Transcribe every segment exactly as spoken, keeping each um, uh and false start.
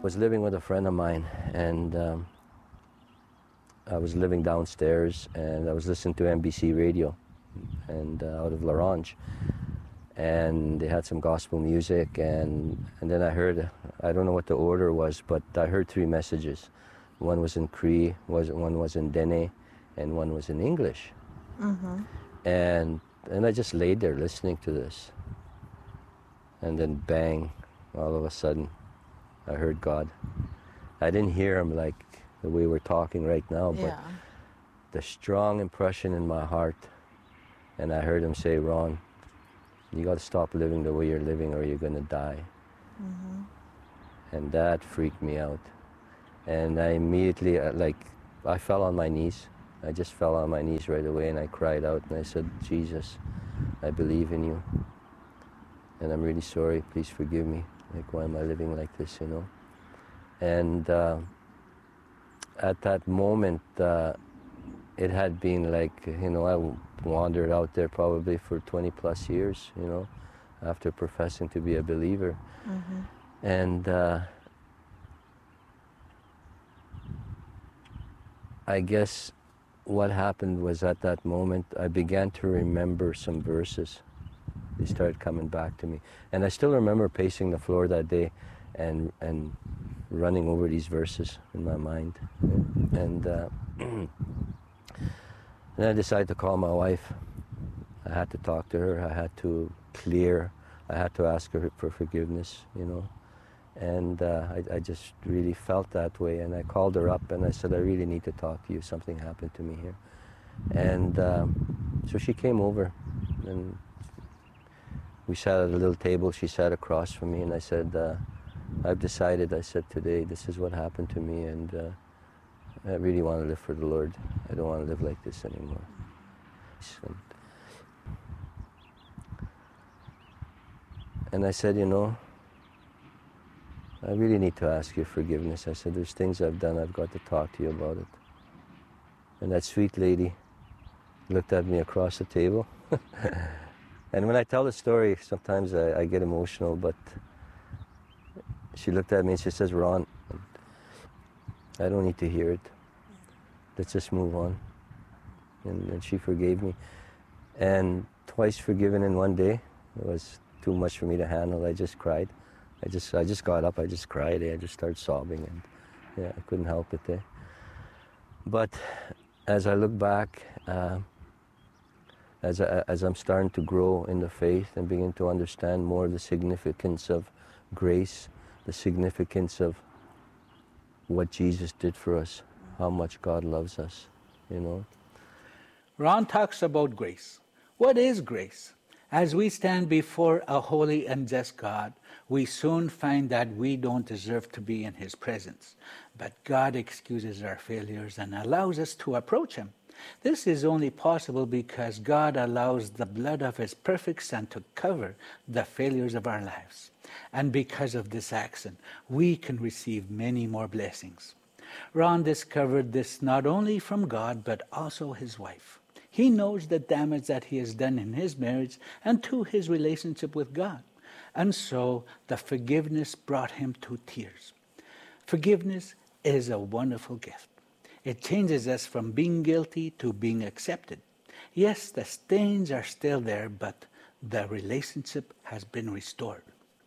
was living with a friend of mine, and um, I was living downstairs, and I was listening to N B C radio, and uh, out of Larange, and they had some gospel music, and and then I heard, I don't know what the order was, but I heard three messages. One was in Cree, was one was in Dene, and one was in English. Mm-hmm. And and I just laid there listening to this, and then bang, all of a sudden, I heard God. I didn't hear him like the way we're talking right now, but Yeah. the strong impression in my heart, and I heard him say, Ron, you got to stop living the way you're living or you're going to die. Mm-hmm. And that freaked me out. And I immediately, uh, like, I fell on my knees. I just fell on my knees right away, and I cried out, and I said, Jesus, I believe in you, and I'm really sorry, please forgive me. Like, why am I living like this, you know? And uh, at that moment, uh, it had been like, you know, I wandered out there probably for twenty plus years, you know, after professing to be a believer. Mm-hmm. And uh, I guess what happened was at that moment, I began to remember some verses. They started coming back to me. And I still remember pacing the floor that day and and running over these verses in my mind. And uh, then I decided to call my wife. I had to talk to her. I had to clear. I had to ask her for forgiveness, you know. And uh, I, I just really felt that way. And I called her up and I said, I really need to talk to you. Something happened to me here. And um, so she came over and we sat at a little table. She sat across from me, and I said, uh, I've decided, I said, today, this is what happened to me, and uh, I really want to live for the Lord. I don't want to live like this anymore. And, and I said, you know, I really need to ask your forgiveness. I said, there's things I've done, I've got to talk to you about it. And that sweet lady looked at me across the table. And when I tell the story, sometimes I, I get emotional, but she looked at me and she says, Ron, I don't need to hear it. Let's just move on. And, and she forgave me. And twice forgiven in one day. It was too much for me to handle. I just cried. I just I just got up, I just cried. I just started sobbing, and yeah, I couldn't help it there. But as I look back, uh, As, I, as I'm starting to grow in the faith and begin to understand more the significance of grace, the significance of what Jesus did for us, how much God loves us, you know. Ron talks about grace. What is grace? As we stand before a holy and just God, we soon find that we don't deserve to be in His presence. But God excuses our failures and allows us to approach Him. This is only possible because God allows the blood of His perfect Son to cover the failures of our lives. And because of this action, we can receive many more blessings. Ron discovered this not only from God, but also his wife. He knows the damage that he has done in his marriage and to his relationship with God. And so the forgiveness brought him to tears. Forgiveness is a wonderful gift. It changes us from being guilty to being accepted. Yes, the stains are still there, but the relationship has been restored.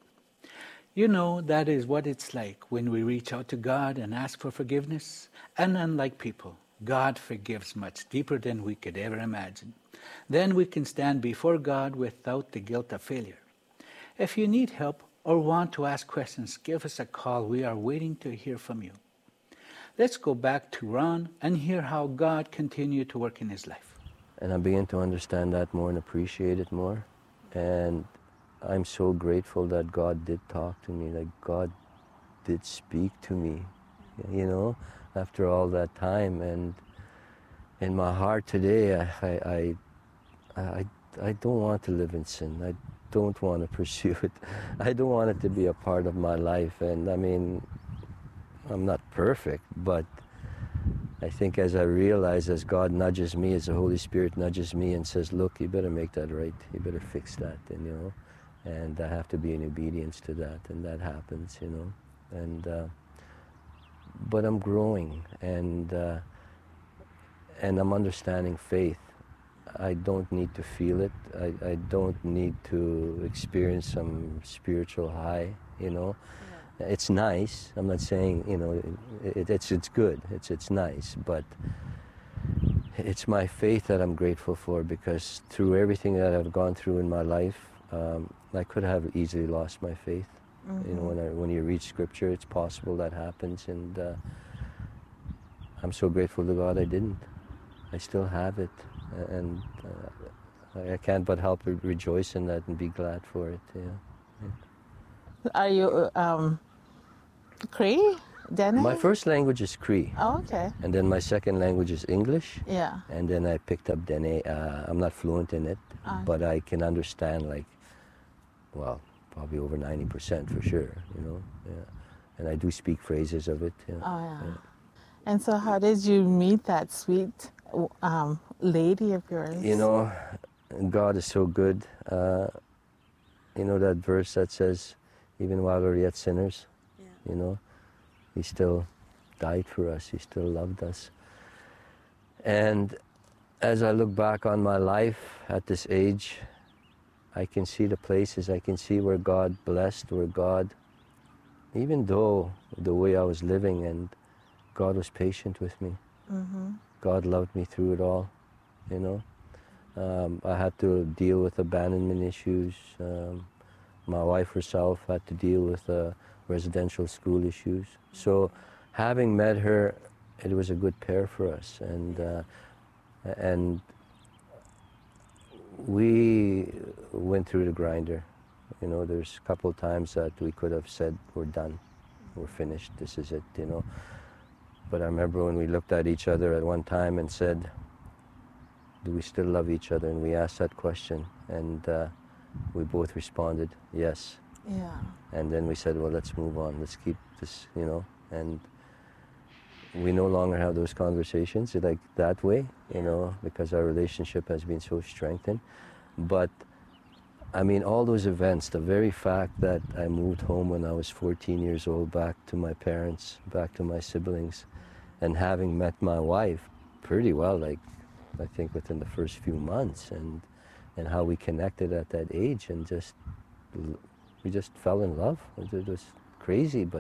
You know, that is what it's like when we reach out to God and ask for forgiveness. And unlike people, God forgives much deeper than we could ever imagine. Then we can stand before God without the guilt of failure. If you need help or want to ask questions, give us a call. We are waiting to hear from you. Let's go back to Ron and hear how God continued to work in his life. And I began to understand that more and appreciate it more. And I'm so grateful that God did talk to me, that God did speak to me, you know, after all that time. And in my heart today, I, I, I, I, I don't want to live in sin. I don't want to pursue it. I don't want it to be a part of my life. And I mean, I'm not perfect, but I think as I realize, as God nudges me, as the Holy Spirit nudges me and says, look, you better make that right. You better fix that, and, you know, and I have to be in obedience to that, and that happens, you know. And uh, but I'm growing, and uh, and I'm understanding faith. I don't need to feel it. I, I don't need to experience some spiritual high, you know. Yeah. It's nice. I'm not saying, you know, it, it's it's good. It's it's nice, but it's my faith that I'm grateful for, because through everything that I've gone through in my life, um, I could have easily lost my faith. Mm-hmm. You know, when I, when you read Scripture, it's possible that happens, and uh, I'm so grateful to God I didn't. I still have it, and uh, I can't but help re- rejoice in that and be glad for it. Yeah. Yeah. Are you um, Cree? Dene? My first language is Cree. Oh, okay. And then my second language is English. Yeah. And then I picked up Dene. Uh, I'm not fluent in it, uh, but I can understand, like, well, probably over ninety percent for sure, you know. Yeah. And I do speak phrases of it. Yeah. Oh, yeah. Yeah. And so how did you meet that sweet um, lady of yours? You know, God is so good. Uh, you know that verse that says, even while we're yet sinners, yeah. you know, He still died for us. He still loved us. And as I look back on my life at this age, I can see the places, I can see where God blessed, where God, even though the way I was living, and God was patient with me. Mm-hmm. God loved me through it all, you know. Um, I had to deal with abandonment issues. Um, my wife herself had to deal with uh, residential school issues. So having met her, it was a good pair for us. And, uh, and we went through the grinder. You know, there's a couple of times that we could have said, we're done, we're finished, this is it, you know. But I remember when we looked at each other at one time and said, do we still love each other? And we asked that question, and uh, we both responded, yes. Yeah. And then we said, well, let's move on, let's keep this, you know. And we no longer have those conversations like that way, you know, because our relationship has been so strengthened. But I mean, all those events, the very fact that I moved home when I was fourteen years old, back to my parents, back to my siblings, and having met my wife pretty well, like, I think within the first few months, and and how we connected at that age, and just, we just fell in love. It was crazy, but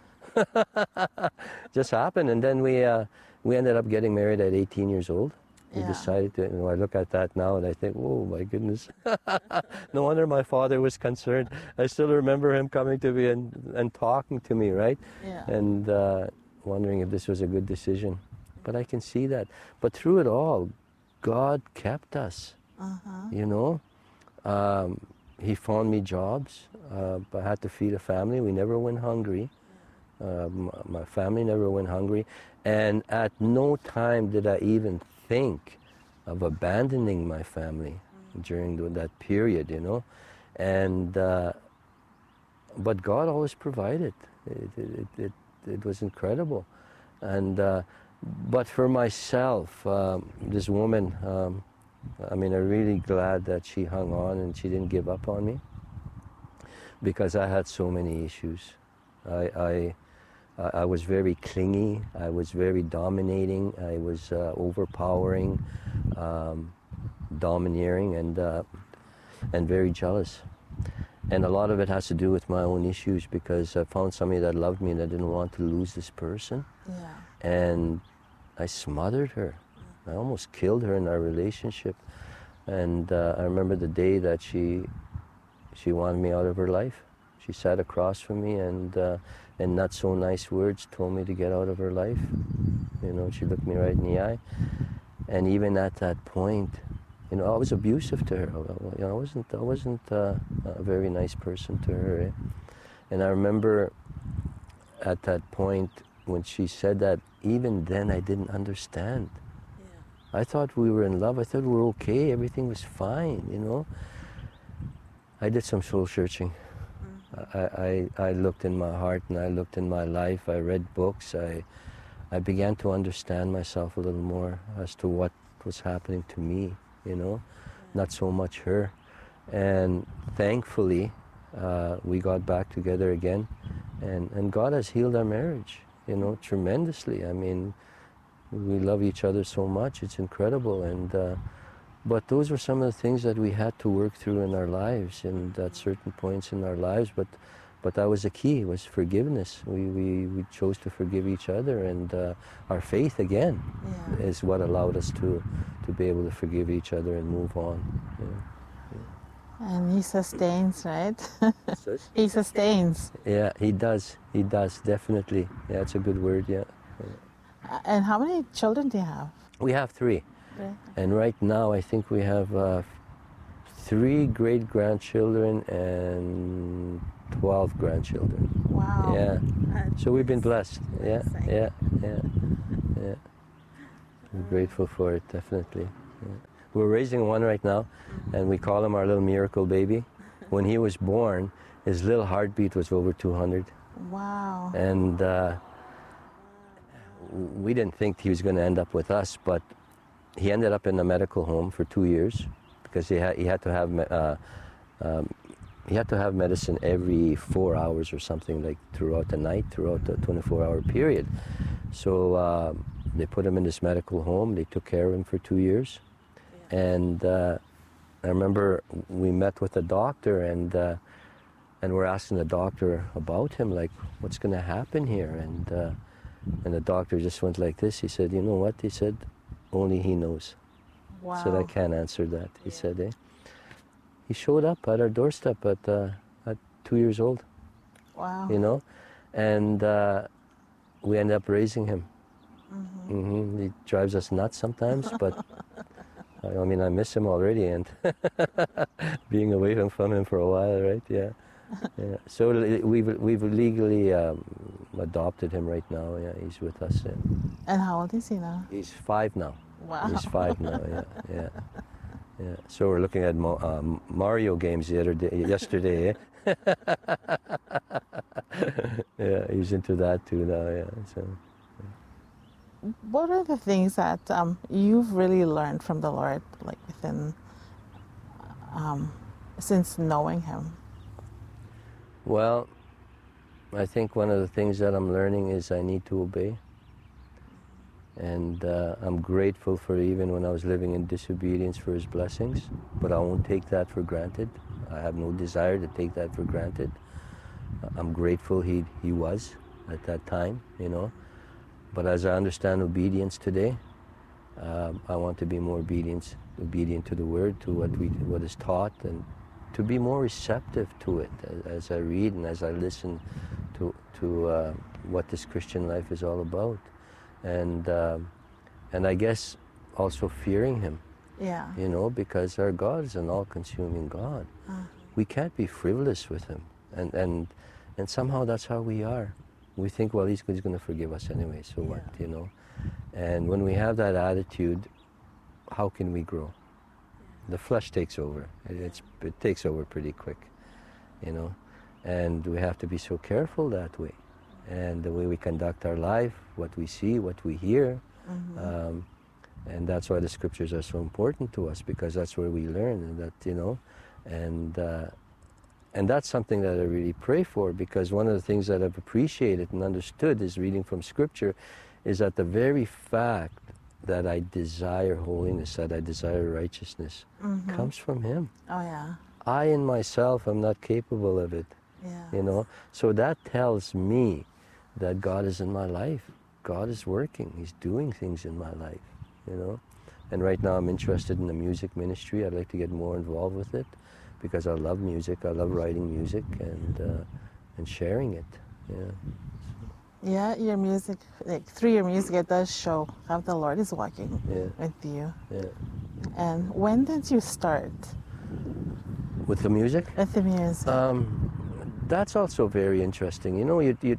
just happened. And then we uh, we ended up getting married at eighteen years old. We yeah. decided to, you know, I look at that now and I think, oh my goodness. No wonder my father was concerned. I still remember him coming to me and, and talking to me, right? Yeah. And uh, wondering if this was a good decision. But I can see that. But through it all, God kept us, uh-huh. you know. Um, he found me jobs. Uh, I had to feed a family. We never went hungry. Uh, my family never went hungry. And at no time did I even think of abandoning my family mm. during the, that period, you know. And, uh, but God always provided. It, it, it, it was incredible. And, uh, but for myself, um, this woman, um, I mean, I'm really glad that she hung on and she didn't give up on me, because I had so many issues. I, I, I was very clingy, I was very dominating, I was uh, overpowering, um, domineering, and, uh, and very jealous. And a lot of it has to do with my own issues, because I found somebody that loved me and I didn't want to lose this person. Yeah. And I smothered her. I almost killed her in our relationship. And uh, I remember the day that she, she wanted me out of her life. She sat across from me and uh, in not so nice words told me to get out of her life. You know, she looked me right in the eye. And even at that point, you know, I was abusive to her. You know, I wasn't, I wasn't uh, a very nice person to her. Eh? And I remember at that point when she said that, even then I didn't understand. Yeah. I thought we were in love. I thought we were okay. Everything was fine, you know. I did some soul searching. I, I, I looked in my heart and I looked in my life. I read books. I, I began to understand myself a little more as to what was happening to me, you know, yeah. Not so much her. And thankfully, uh, we got back together again, and, and God has healed our marriage. you know, tremendously. I mean, we love each other so much, it's incredible. And uh, but those were some of the things that we had to work through in our lives and at certain points in our lives. But but that was the key, was forgiveness. We, we, we chose to forgive each other, and uh, our faith, again, Yeah. is what allowed us to, to be able to forgive each other and move on. Yeah. And he sustains, right? Sus? He sustains. Yeah, he does. He does, definitely. Yeah, it's a good word, yeah. Uh, And how many children do you have? We have three. Three. And right now, I think we have uh, three great-grandchildren and twelve grandchildren. Wow. Yeah. So we've been blessed. Yeah, Blessing. yeah, yeah, yeah. We're grateful for it, definitely. Yeah. We're raising one right now, and we call him our little miracle baby. When he was born, his little heartbeat was over two hundred. Wow. And uh, we didn't think he was going to end up with us, but he ended up in a medical home for two years because he had, he had to have me- uh, um, he had to have medicine every four hours or something, like throughout the night, throughout the twenty-four hour period. So uh, they put him in this medical home. They took care of him for two years. And uh, I remember we met with the doctor, and uh, and we're asking the doctor about him, like, what's going to happen here? And uh, and the doctor just went like this. He said, you know what? He said, only he knows. Wow. He said, I can't answer that. He said, eh? He showed up at our doorstep at, uh, at two years old, Wow. you know? And uh, we ended up raising him. Mm-hmm. Mm-hmm. He drives us nuts sometimes, but I mean, I miss him already, and being away from, from him for a while, right? Yeah. Yeah. So we've, we've legally um, adopted him right now. Yeah, he's with us. Yeah. And how old is he now? He's five now. Wow. He's five now, yeah, yeah. Yeah. So we're looking at Mo- um, Mario games the other day, yesterday. Eh? Yeah, he's into that too now. Yeah. So. What are the things that um, you've really learned from the Lord, like within, um, since knowing Him? Well, I think one of the things that I'm learning is I need to obey. And uh, I'm grateful for, even when I was living in disobedience, for His blessings, but I won't take that for granted. I have no desire to take that for granted. I'm grateful He, he was at that time, you know. But as I understand obedience today, um, I want to be more obedient, obedient to the Word, to what we, what is taught, and to be more receptive to it as, as I read and as I listen to to uh, what this Christian life is all about, and um, and I guess also fearing Him, Yeah. you know, because our God is an all-consuming God. Uh, We can't be frivolous with Him, and and and somehow that's how we are. We think, well, He's, he's going to forgive us anyway, so what, you know? And when we have that attitude, how can we grow? The flesh takes over. It, it's, it takes over pretty quick, you know? And we have to be so careful that way. And the way we conduct our life, what we see, what we hear. mhm. Um, and that's why the scriptures are so important to us, because that's where we learn, and that, you know, and uh, and that's something that I really pray for, because one of the things that I've appreciated and understood is reading from Scripture is that the very fact that I desire holiness, that I desire righteousness, Mhm. comes from Him. Oh, yeah. I in myself am not capable of it, Yeah. you know. So that tells me that God is in my life. God is working. He's doing things in my life, you know. And right now I'm interested in the music ministry. I'd like to get more involved with it, because I love music. I love writing music and uh, and sharing it. Yeah. Yeah, your music, like through your music, it does show how the Lord is working Yeah. with you. Yeah. And when did you start With the music, with the music? um, that's also very interesting. You know, you, you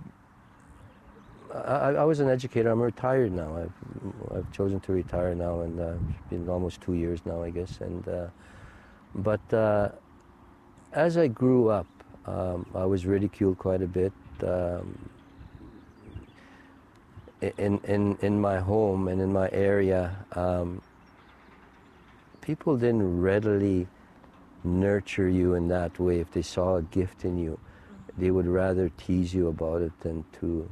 I, I was an educator. I'm retired now. I've I've chosen to retire now, and uh, it's been almost two years now, I guess. And uh, but uh, as I grew up, um, I was ridiculed quite a bit. Um, in in in my home and in my area, um, people didn't readily nurture you in that way. If they saw a gift in you, they would rather tease you about it than to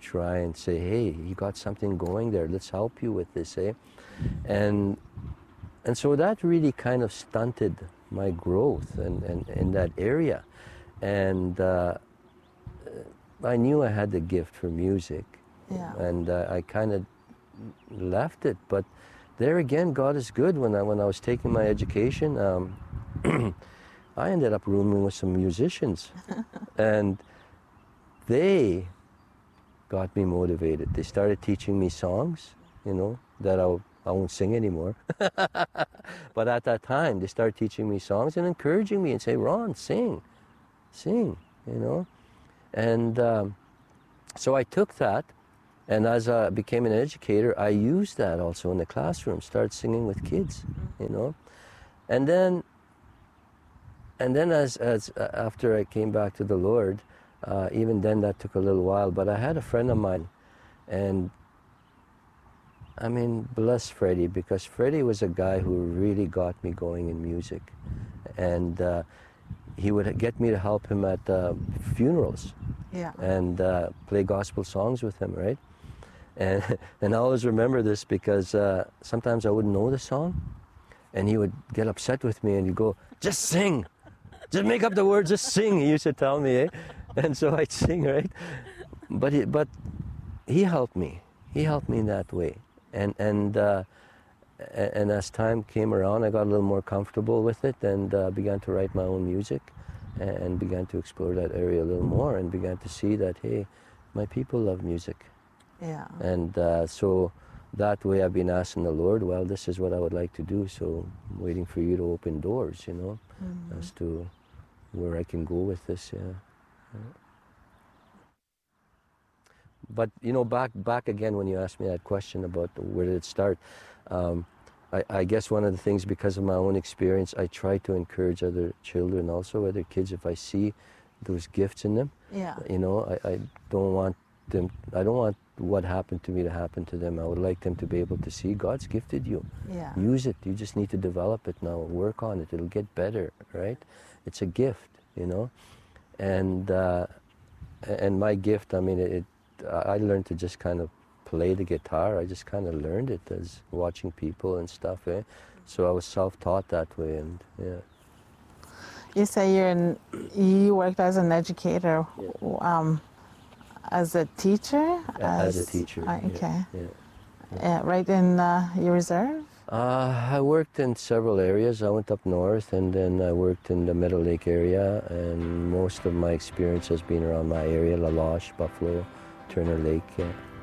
try and say, hey, you got something going there, let's help you with this, eh? And, and so that really kind of stunted my growth and, and, in that area. And uh, I knew I had the gift for music. Yeah. And uh, I kind of left it. But there again, God is good. When I, when I was taking my education, um, I ended up rooming with some musicians. And they got me motivated. They started teaching me songs, you know, that I, I won't sing anymore. But at that time, they started teaching me songs and encouraging me and say, Ron, sing, sing, you know. And um, so I took that, and as I became an educator, I used that also in the classroom, started singing with kids, you know. And then, and then as, as uh, after I came back to the Lord, uh, even then that took a little while, but I had a friend of mine, and I mean, bless Freddie, because Freddie was a guy who really got me going in music. And uh, he would get me to help him at uh, funerals. Yeah. And uh, play gospel songs with him, right? And, and I always remember this because uh, sometimes I wouldn't know the song, and he would get upset with me and he'd go, just sing, just make up the words, just sing, he used to tell me, eh? And so I'd sing, right? But he, but he helped me. He helped me in that way. And, and, uh, and as time came around, I got a little more comfortable with it and uh, began to write my own music and began to explore that area a little more and began to see that, hey, my people love music. Yeah. And uh, so that way I've been asking the Lord, well, this is what I would like to do, so I'm waiting for you to open doors, you know, mm-hmm. as to where I can go with this, yeah. yeah. But, you know, back back again when you asked me that question about where did it start, um, I, I guess one of the things, because of my own experience, I try to encourage other children also, other kids, if I see those gifts in them. Yeah. You know, I, I don't want them, I don't want what happened to me to happen to them. I would like them to be able to see God's gifted you. Yeah. Use it. You just need to develop it now. Work on it. It'll get better, right? It's a gift, you know. And uh, and my gift, I mean, it, I learned to just kind of play the guitar. I just kind of learned it as watching people and stuff, eh? So I was self-taught that way, and yeah. You say you're in, you worked as an educator, Yeah. um, as a teacher? As, as a teacher, uh, okay. Yeah, yeah. Uh, right in uh, your reserve? Uh, I worked in several areas. I went up north, and then I worked in the Meadow Lake area, and most of my experience has been around my area, La Loche, Buffalo, Turner Lake, yeah.